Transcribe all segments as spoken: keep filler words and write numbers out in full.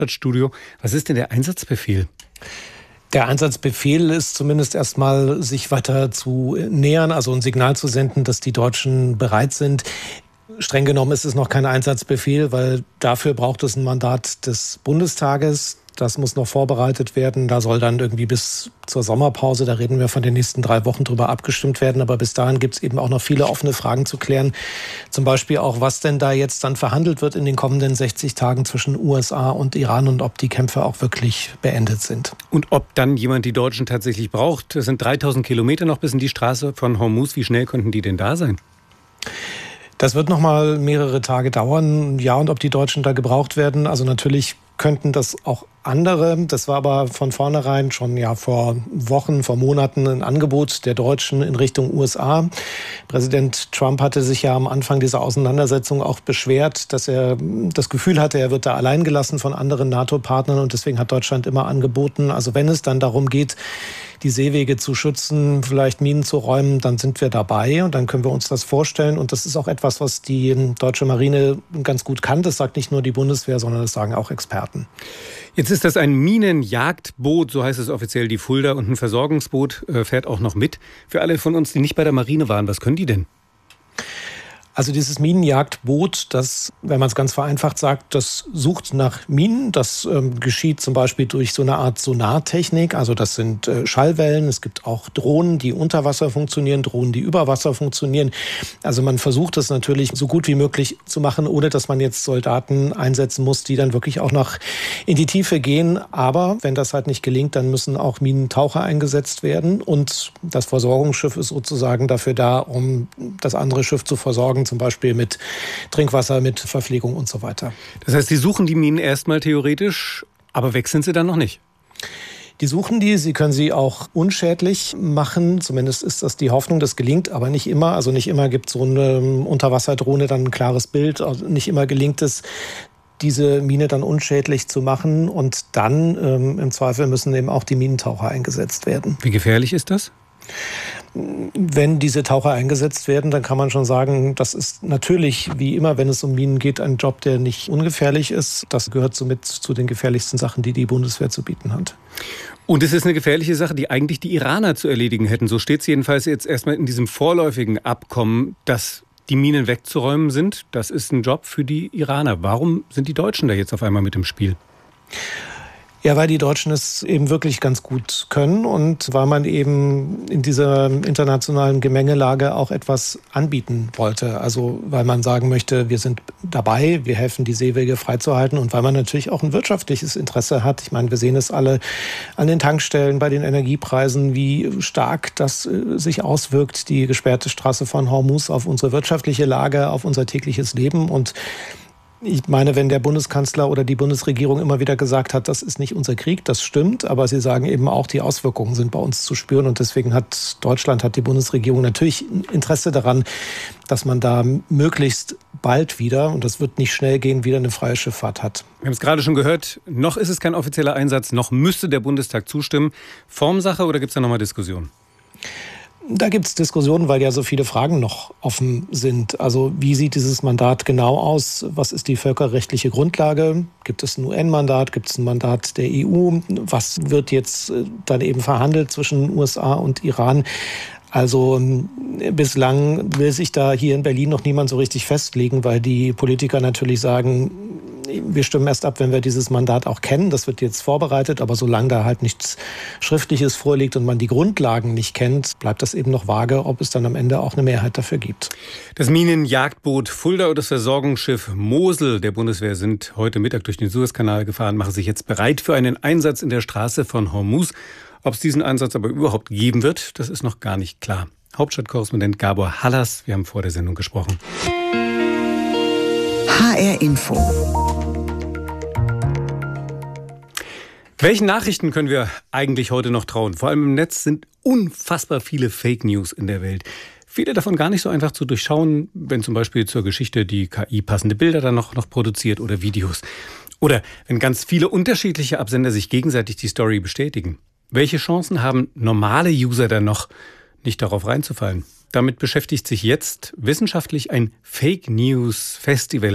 Studio. Was ist denn der Einsatzbefehl? Der Einsatzbefehl ist zumindest erstmal, sich weiter zu nähern, also ein Signal zu senden, dass die Deutschen bereit sind. Streng genommen ist es noch kein Einsatzbefehl, weil dafür braucht es ein Mandat des Bundestages. Das muss noch vorbereitet werden. Da soll dann irgendwie bis zur Sommerpause, da reden wir von den nächsten drei Wochen drüber, abgestimmt werden. Aber bis dahin gibt es eben auch noch viele offene Fragen zu klären. Zum Beispiel auch, was denn da jetzt dann verhandelt wird in den kommenden sechzig Tagen zwischen U S A und Iran und ob die Kämpfe auch wirklich beendet sind. Und ob dann jemand die Deutschen tatsächlich braucht. Es sind dreitausend Kilometer noch bis in die Straße von Hormuz. Wie schnell könnten die denn da sein? Das wird noch mal mehrere Tage dauern. Ja, und ob die Deutschen da gebraucht werden, also natürlich könnten das auch andere. Das war aber von vornherein schon ja vor Wochen, vor Monaten ein Angebot der Deutschen in Richtung U S A. Präsident Trump hatte sich ja am Anfang dieser Auseinandersetzung auch beschwert, dass er das Gefühl hatte, er wird da allein gelassen von anderen NATO-Partnern. Und deswegen hat Deutschland immer angeboten, also wenn es dann darum geht, die Seewege zu schützen, vielleicht Minen zu räumen, dann sind wir dabei und dann können wir uns das vorstellen. Und das ist auch etwas, was die deutsche Marine ganz gut kann. Das sagt nicht nur die Bundeswehr, sondern das sagen auch Experten. Jetzt ist das ein Minenjagdboot, so heißt es offiziell, die Fulda, und ein Versorgungsboot äh, fährt auch noch mit. Für alle von uns, die nicht bei der Marine waren, was können die denn? Also dieses Minenjagdboot, das, wenn man es ganz vereinfacht sagt, das sucht nach Minen. Das ähm, geschieht zum Beispiel durch so eine Art Sonartechnik. Also das sind äh, Schallwellen. Es gibt auch Drohnen, die unter Wasser funktionieren, Drohnen, die über Wasser funktionieren. Also man versucht es natürlich so gut wie möglich zu machen, ohne dass man jetzt Soldaten einsetzen muss, die dann wirklich auch noch in die Tiefe gehen. Aber wenn das halt nicht gelingt, dann müssen auch Minentaucher eingesetzt werden. Und das Versorgungsschiff ist sozusagen dafür da, um das andere Schiff zu versorgen, zum Beispiel mit Trinkwasser, mit Verpflegung und so weiter. Das heißt, Sie suchen die Minen erstmal theoretisch, aber weg sind sie dann noch nicht? Die suchen die, sie können sie auch unschädlich machen. Zumindest ist das die Hoffnung, das gelingt, aber nicht immer. Also nicht immer gibt so eine Unterwasserdrohne dann ein klares Bild. Also nicht immer gelingt es, diese Mine dann unschädlich zu machen. Und dann ähm, im Zweifel müssen eben auch die Minentaucher eingesetzt werden. Wie gefährlich ist das? Wenn diese Taucher eingesetzt werden, dann kann man schon sagen, das ist natürlich, wie immer, wenn es um Minen geht, ein Job, der nicht ungefährlich ist. Das gehört somit zu den gefährlichsten Sachen, die die Bundeswehr zu bieten hat. Und es ist eine gefährliche Sache, die eigentlich die Iraner zu erledigen hätten. So steht es jedenfalls jetzt erstmal in diesem vorläufigen Abkommen, dass die Minen wegzuräumen sind. Das ist ein Job für die Iraner. Warum sind die Deutschen da jetzt auf einmal mit im Spiel? Ja, weil die Deutschen es eben wirklich ganz gut können und weil man eben in dieser internationalen Gemengelage auch etwas anbieten wollte. Also weil man sagen möchte, wir sind dabei, wir helfen, die Seewege freizuhalten und weil man natürlich auch ein wirtschaftliches Interesse hat. Ich meine, wir sehen es alle an den Tankstellen, bei den Energiepreisen, wie stark das sich auswirkt, die gesperrte Straße von Hormuz, auf unsere wirtschaftliche Lage, auf unser tägliches Leben. Und ich meine, wenn der Bundeskanzler oder die Bundesregierung immer wieder gesagt hat, das ist nicht unser Krieg, das stimmt, aber sie sagen eben auch, die Auswirkungen sind bei uns zu spüren und deswegen hat Deutschland, hat die Bundesregierung natürlich Interesse daran, dass man da möglichst bald wieder, und das wird nicht schnell gehen, wieder eine freie Schifffahrt hat. Wir haben es gerade schon gehört, noch ist es kein offizieller Einsatz, noch müsste der Bundestag zustimmen. Formsache oder gibt es da nochmal Diskussionen? Da gibt es Diskussionen, weil ja so viele Fragen noch offen sind. Also wie sieht dieses Mandat genau aus? Was ist die völkerrechtliche Grundlage? Gibt es ein U N-Mandat? Gibt es ein Mandat der E U? Was wird jetzt dann eben verhandelt zwischen U S A und Iran? Also bislang will sich da hier in Berlin noch niemand so richtig festlegen, weil die Politiker natürlich sagen, wir stimmen erst ab, wenn wir dieses Mandat auch kennen. Das wird jetzt vorbereitet, aber solange da halt nichts Schriftliches vorliegt und man die Grundlagen nicht kennt, bleibt das eben noch vage, ob es dann am Ende auch eine Mehrheit dafür gibt. Das Minenjagdboot Fulda und das Versorgungsschiff Mosel der Bundeswehr sind heute Mittag durch den Suezkanal gefahren, machen sich jetzt bereit für einen Einsatz in der Straße von Hormuz. Ob es diesen Einsatz aber überhaupt geben wird, das ist noch gar nicht klar. Hauptstadtkorrespondent Gabor Hallas, wir haben vor der Sendung gesprochen. H R Info. Welchen Nachrichten können wir eigentlich heute noch trauen? Vor allem im Netz sind unfassbar viele Fake News in der Welt. Viele davon gar nicht so einfach zu durchschauen, wenn zum Beispiel zur Geschichte die K I passende Bilder dann noch, noch produziert oder Videos. Oder wenn ganz viele unterschiedliche Absender sich gegenseitig die Story bestätigen. Welche Chancen haben normale User dann noch, nicht darauf reinzufallen? Damit beschäftigt sich jetzt wissenschaftlich ein Fake News Festival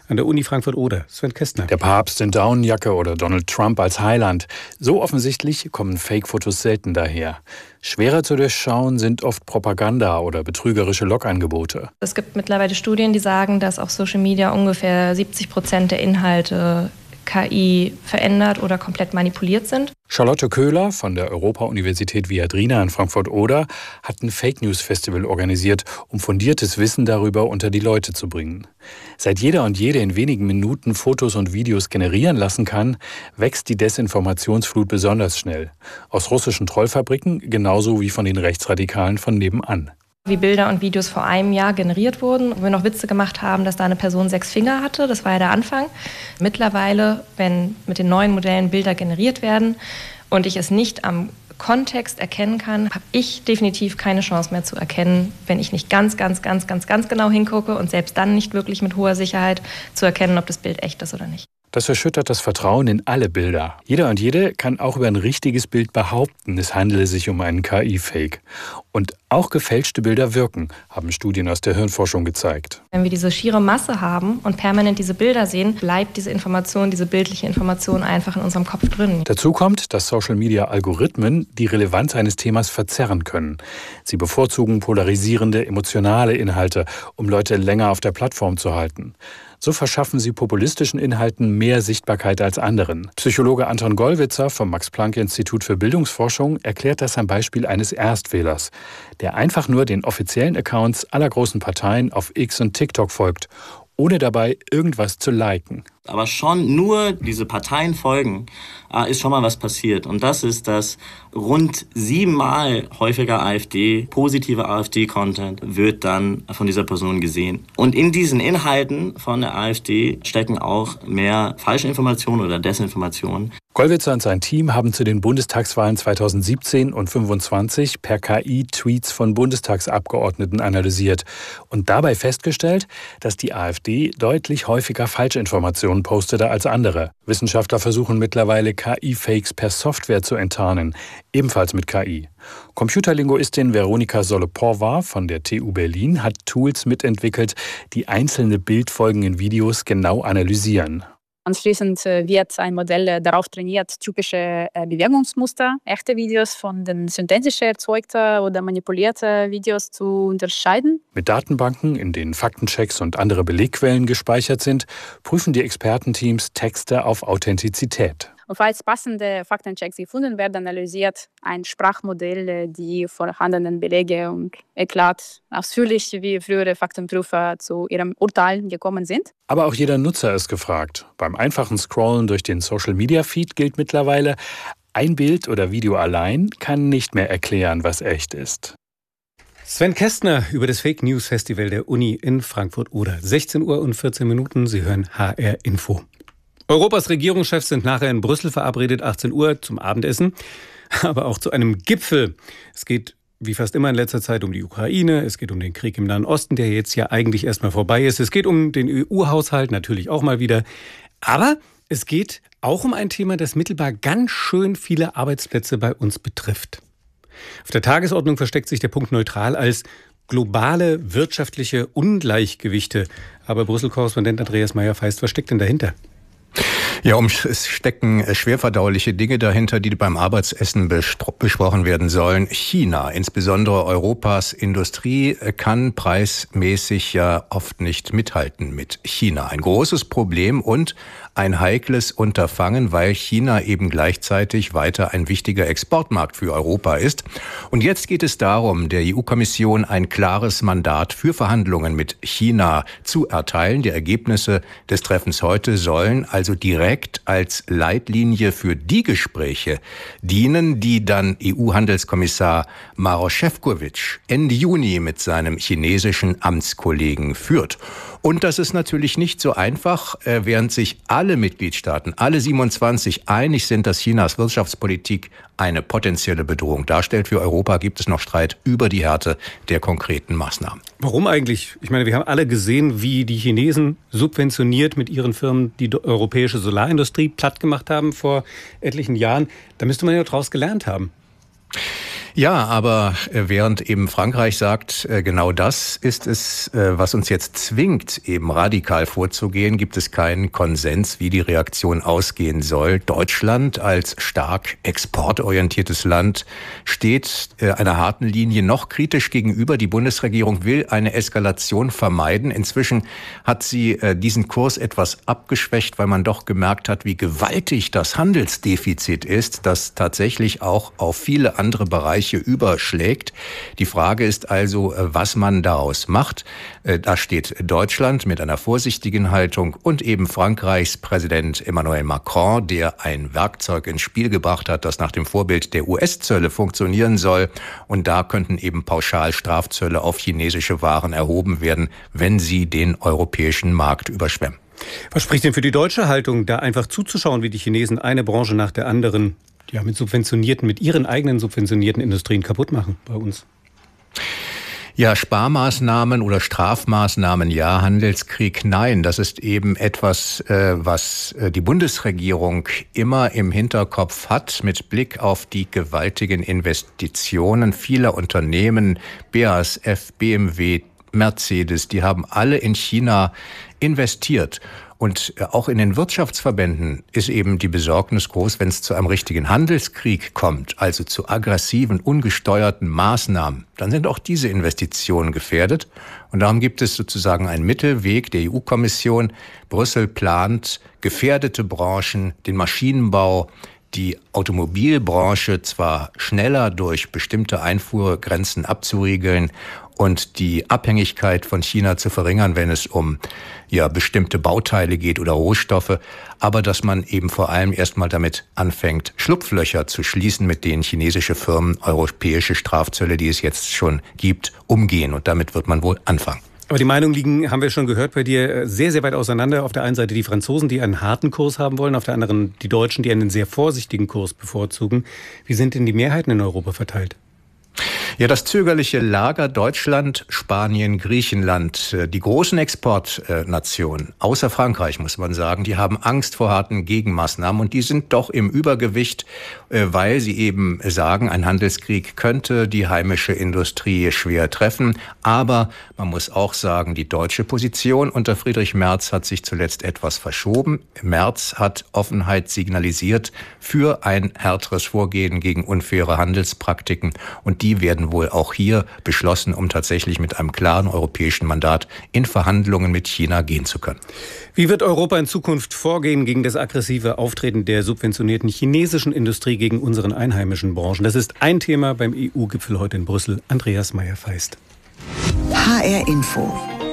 an der Uni Frankfurt-Oder. Sven Kästner. Der Papst in Daunenjacke oder Donald Trump als Heiland. So offensichtlich kommen Fake-Fotos selten daher. Schwerer zu durchschauen sind oft Propaganda oder betrügerische Logangebote. Es gibt mittlerweile Studien, die sagen, dass auf Social Media ungefähr siebzig Prozent der Inhalte K I verändert oder komplett manipuliert sind. Charlotte Köhler von der Europa-Universität Viadrina in Frankfurt-Oder hat ein Fake-News-Festival organisiert, um fundiertes Wissen darüber unter die Leute zu bringen. Seit jeder und jede in wenigen Minuten Fotos und Videos generieren lassen kann, wächst die Desinformationsflut besonders schnell. Aus russischen Trollfabriken genauso wie von den Rechtsradikalen von nebenan. Wie Bilder und Videos vor einem Jahr generiert wurden, wo wir noch Witze gemacht haben, dass da eine Person sechs Finger hatte. Das war ja der Anfang. Mittlerweile, wenn mit den neuen Modellen Bilder generiert werden und ich es nicht am Kontext erkennen kann, habe ich definitiv keine Chance mehr zu erkennen, wenn ich nicht ganz, ganz, ganz, ganz, ganz genau hingucke und selbst dann nicht wirklich mit hoher Sicherheit zu erkennen, ob das Bild echt ist oder nicht. Das erschüttert das Vertrauen in alle Bilder. Jeder und jede kann auch über ein richtiges Bild behaupten, es handele sich um einen K I-Fake. Und auch gefälschte Bilder wirken, haben Studien aus der Hirnforschung gezeigt. Wenn wir diese schiere Masse haben und permanent diese Bilder sehen, bleibt diese Information, diese bildliche Information einfach in unserem Kopf drin. Dazu kommt, dass Social-Media-Algorithmen die Relevanz eines Themas verzerren können. Sie bevorzugen polarisierende, emotionale Inhalte, um Leute länger auf der Plattform zu halten. So verschaffen sie populistischen Inhalten mehr Sichtbarkeit als anderen. Psychologe Anton Gollwitzer vom Max-Planck-Institut für Bildungsforschung erklärt das am Beispiel eines Erstwählers, der einfach nur den offiziellen Accounts aller großen Parteien auf X und TikTok folgt, ohne dabei irgendwas zu liken. Aber schon nur diese Parteien folgen, äh, ist schon mal was passiert. Und das ist, dass rund siebenmal häufiger AfD, positive AfD-Content wird dann von dieser Person gesehen. Und in diesen Inhalten von der AfD stecken auch mehr Falschinformationen oder Desinformationen. Gollwitzer und sein Team haben zu den Bundestagswahlen zweitausendsiebzehn und fünfundzwanzig per K I Tweets von Bundestagsabgeordneten analysiert und dabei festgestellt, dass die AfD deutlich häufiger Falschinformationen postete als andere. Wissenschaftler versuchen mittlerweile K I-Fakes per Software zu enttarnen, ebenfalls mit K I. Computerlinguistin Veronika Soloporva von der T U Berlin hat Tools mitentwickelt, die einzelne Bildfolgen in Videos genau analysieren. Anschließend wird ein Modell darauf trainiert, typische Bewegungsmuster, echte Videos von den synthetisch erzeugten oder manipulierten Videos zu unterscheiden. Mit Datenbanken, in denen Faktenchecks und andere Belegquellen gespeichert sind, prüfen die Expertenteams Texte auf Authentizität. Und falls passende Faktenchecks gefunden werden, analysiert ein Sprachmodell die vorhandenen Belege und erklärt ausführlich, wie frühere Faktenprüfer zu ihrem Urteil gekommen sind. Aber auch jeder Nutzer ist gefragt. Beim einfachen Scrollen durch den Social-Media-Feed gilt mittlerweile, ein Bild oder Video allein kann nicht mehr erklären, was echt ist. Sven Kästner über das Fake News Festival der Uni in Frankfurt-Oder. sechzehn Uhr und vierzehn Minuten, Sie hören H R Info. Europas Regierungschefs sind nachher in Brüssel verabredet, achtzehn Uhr zum Abendessen, aber auch zu einem Gipfel. Es geht wie fast immer in letzter Zeit um die Ukraine, es geht um den Krieg im Nahen Osten, der jetzt ja eigentlich erstmal vorbei ist. Es geht um den E U-Haushalt natürlich auch mal wieder. Aber es geht auch um ein Thema, das mittelbar ganz schön viele Arbeitsplätze bei uns betrifft. Auf der Tagesordnung versteckt sich der Punkt neutral als globale wirtschaftliche Ungleichgewichte. Aber Brüssel-Korrespondent Andreas Meyer-Feist, was steckt denn dahinter? Ja, um, es stecken schwerverdauliche Dinge dahinter, die beim Arbeitsessen besprochen werden sollen. China, insbesondere Europas Industrie, kann preismäßig ja oft nicht mithalten mit China. Ein großes Problem und ein heikles Unterfangen, weil China eben gleichzeitig weiter ein wichtiger Exportmarkt für Europa ist. Und jetzt geht es darum, der E U-Kommission ein klares Mandat für Verhandlungen mit China zu erteilen. Die Ergebnisse des Treffens heute sollen also direkt als Leitlinie für die Gespräche dienen, die dann E U-Handelskommissar Maroš Šefčovič Ende Juni mit seinem chinesischen Amtskollegen führt. Und das ist natürlich nicht so einfach, während sich alle Mitgliedstaaten, alle siebenundzwanzig, einig sind, dass Chinas Wirtschaftspolitik eine potenzielle Bedrohung darstellt für Europa, gibt es noch Streit über die Härte der konkreten Maßnahmen. Warum eigentlich? Ich meine, wir haben alle gesehen, wie die Chinesen subventioniert mit ihren Firmen die europäische Solarindustrie platt gemacht haben vor etlichen Jahren. Da müsste man ja daraus gelernt haben. Ja, aber während eben Frankreich sagt, genau das ist es, was uns jetzt zwingt, eben radikal vorzugehen, gibt es keinen Konsens, wie die Reaktion ausgehen soll. Deutschland als stark exportorientiertes Land steht einer harten Linie noch kritisch gegenüber. Die Bundesregierung will eine Eskalation vermeiden. Inzwischen hat sie diesen Kurs etwas abgeschwächt, weil man doch gemerkt hat, wie gewaltig das Handelsdefizit ist, das tatsächlich auch auf viele andere Bereiche überschlägt. Die Frage ist also, was man daraus macht. Da steht Deutschland mit einer vorsichtigen Haltung und eben Frankreichs Präsident Emmanuel Macron, der ein Werkzeug ins Spiel gebracht hat, das nach dem Vorbild der U S-Zölle funktionieren soll. Und da könnten eben pauschal Strafzölle auf chinesische Waren erhoben werden, wenn sie den europäischen Markt überschwemmen. Was spricht denn für die deutsche Haltung, da einfach zuzuschauen, wie die Chinesen eine Branche nach der anderen ja, mit subventionierten, mit ihren eigenen subventionierten Industrien kaputt machen bei uns? Ja, Sparmaßnahmen oder Strafmaßnahmen, ja, Handelskrieg, nein. Das ist eben etwas, äh, was die Bundesregierung immer im Hinterkopf hat, mit Blick auf die gewaltigen Investitionen vieler Unternehmen, B A S F, B M W, Mercedes, die haben alle in China investiert. Und auch in den Wirtschaftsverbänden ist eben die Besorgnis groß, wenn es zu einem richtigen Handelskrieg kommt, also zu aggressiven, ungesteuerten Maßnahmen, dann sind auch diese Investitionen gefährdet. Und darum gibt es sozusagen einen Mittelweg der E U-Kommission. Brüssel plant, gefährdete Branchen, den Maschinenbau, die Automobilbranche zwar schneller durch bestimmte Einfuhrgrenzen abzuriegeln und die Abhängigkeit von China zu verringern, wenn es um ja bestimmte Bauteile geht oder Rohstoffe, aber dass man eben vor allem erstmal damit anfängt, Schlupflöcher zu schließen, mit denen chinesische Firmen europäische Strafzölle, die es jetzt schon gibt, umgehen. Und damit wird man wohl anfangen. Aber die Meinungen liegen, haben wir schon gehört, bei dir sehr, sehr weit auseinander. Auf der einen Seite die Franzosen, die einen harten Kurs haben wollen, auf der anderen die Deutschen, die einen sehr vorsichtigen Kurs bevorzugen. Wie sind denn die Mehrheiten in Europa verteilt? Ja, das zögerliche Lager Deutschland, Spanien, Griechenland, die großen Exportnationen, außer Frankreich muss man sagen, die haben Angst vor harten Gegenmaßnahmen und die sind doch im Übergewicht, weil sie eben sagen, ein Handelskrieg könnte die heimische Industrie schwer treffen. Aber man muss auch sagen, die deutsche Position unter Friedrich Merz hat sich zuletzt etwas verschoben. Merz hat Offenheit signalisiert für ein härteres Vorgehen gegen unfaire Handelspraktiken und die werden wohl auch hier beschlossen, um tatsächlich mit einem klaren europäischen Mandat in Verhandlungen mit China gehen zu können. Wie wird Europa in Zukunft vorgehen gegen das aggressive Auftreten der subventionierten chinesischen Industrie gegen unseren einheimischen Branchen? Das ist ein Thema beim E U-Gipfel heute in Brüssel. Andreas Meyer-Feist. H R Info.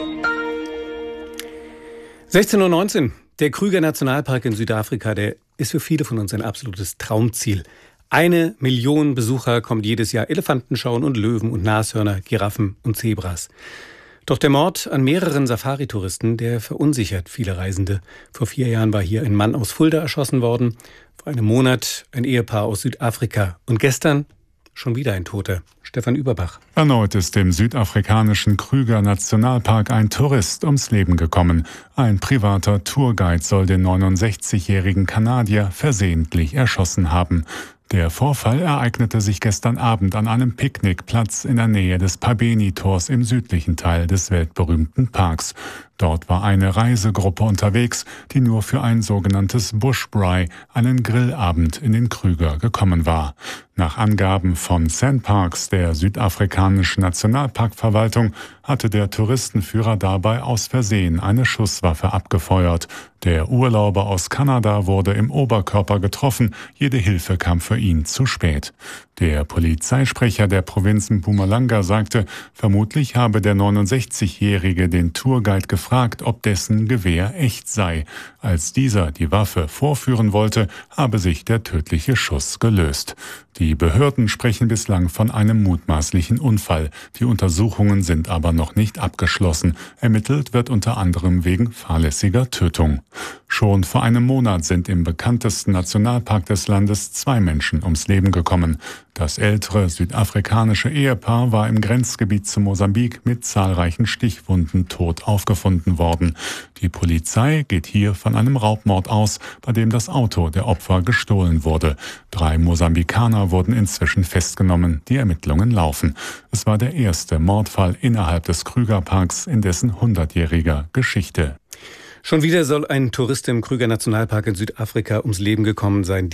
sechzehn Uhr neunzehn. Der Krüger Nationalpark in Südafrika, der ist für viele von uns ein absolutes Traumziel. Eine Million Besucher kommt jedes Jahr Elefanten schauen und Löwen und Nashörner, Giraffen und Zebras. Doch der Mord an mehreren Safari-Touristen, der verunsichert viele Reisende. Vor vier Jahren war hier ein Mann aus Fulda erschossen worden, vor einem Monat ein Ehepaar aus Südafrika und gestern schon wieder ein Toter. Stefan Überbach. Erneut ist im südafrikanischen Krüger Nationalpark ein Tourist ums Leben gekommen. Ein privater Tourguide soll den neunundsechzigjährigen Kanadier versehentlich erschossen haben. Der Vorfall ereignete sich gestern Abend an einem Picknickplatz in der Nähe des Pabeni-Tors im südlichen Teil des weltberühmten Parks. Dort war eine Reisegruppe unterwegs, die nur für ein sogenanntes Bushbraai, einen Grillabend in den Krüger, gekommen war. Nach Angaben von SANParks, der südafrikanischen Nationalparkverwaltung, hatte der Touristenführer dabei aus Versehen eine Schusswaffe abgefeuert. Der Urlauber aus Kanada wurde im Oberkörper getroffen, jede Hilfe kam für ihn zu spät. Der Polizeisprecher der Provinz Mpumalanga sagte, vermutlich habe der neunundsechzigjährige den Tourguide gefragt, ob dessen Gewehr echt sei. Als dieser die Waffe vorführen wollte, habe sich der tödliche Schuss gelöst. Die Behörden sprechen bislang von einem mutmaßlichen Unfall. Die Untersuchungen sind aber noch nicht abgeschlossen. Ermittelt wird unter anderem wegen fahrlässiger Tötung. Schon vor einem Monat sind im bekanntesten Nationalpark des Landes zwei Menschen Menschen ums Leben gekommen. Das ältere südafrikanische Ehepaar war im Grenzgebiet zu Mosambik mit zahlreichen Stichwunden tot aufgefunden worden. Die Polizei geht hier von einem Raubmord aus, bei dem das Auto der Opfer gestohlen wurde. Drei Mosambikaner wurden inzwischen festgenommen. Die Ermittlungen laufen. Es war der erste Mordfall innerhalb des Krügerparks in dessen hundertjähriger Geschichte. Schon wieder soll ein Tourist im Krüger Nationalpark in Südafrika ums Leben gekommen sein.